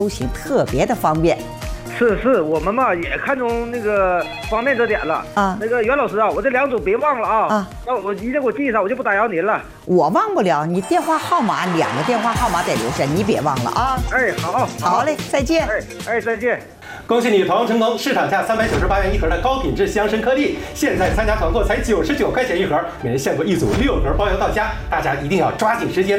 出行特别的方便。 是，我们嘛也看中那个方便这点了啊。那个袁老师啊，我这2组别忘了啊。那我一定给我记上，我就不打扰您了。 我忘不了，你电话号码2个电话号码得留下，你别忘了啊。 哎，好嘞，再见。 哎，再见。 恭喜你团购成功！市场价398元一盒的高品质香参颗粒，现在参加团购才99块钱一盒，每人限购1组6盒包邮到家，大家一定要抓紧时间。